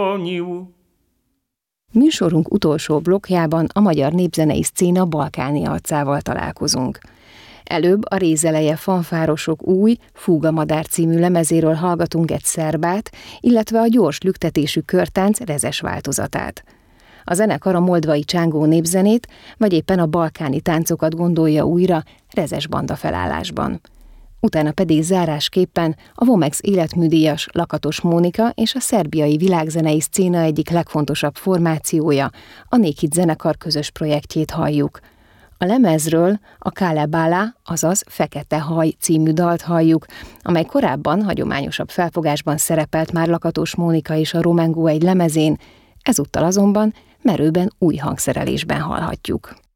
Műsorunk utolsó blokkjában a magyar népzenei szcéna balkáni arcával találkozunk. Előbb a Rézeleje fanfárosok új Fúga madár című lemezéről hallgatunk egy szerbát, illetve a gyors lüktetésű körtánc rezes változatát. A zenekar a moldvai csángó népzenét, vagy éppen a balkáni táncokat gondolja újra rezes banda felállásban. Utána pedig zárásképpen a Vomex életműdíjas Lakatos Mónika és a szerbiai világzenei szcéna egyik legfontosabb formációja, a Naked zenekar közös projektjét halljuk. A lemezről a Kalebala, azaz Fekete haj című dalt halljuk, amely korábban hagyományosabb felfogásban szerepelt már Lakatos Mónika és a Romengo egy lemezén, ezúttal azonban merőben új hangszerelésben hallhatjuk.